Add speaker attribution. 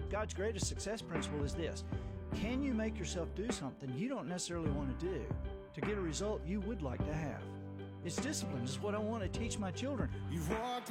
Speaker 1: God's greatest success principle is this: can you make yourself do something you don't necessarily want to do to get a result you would like to have? It's discipline. It's what I want to teach my children.
Speaker 2: You've walked